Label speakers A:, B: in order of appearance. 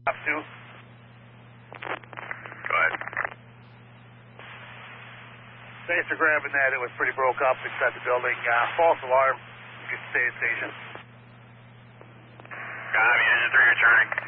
A: Up 2.
B: Go ahead.
A: Thanks for grabbing that. It was pretty broke up inside the building. False alarm. You can stay at station.
B: Copy, engine 3 returning.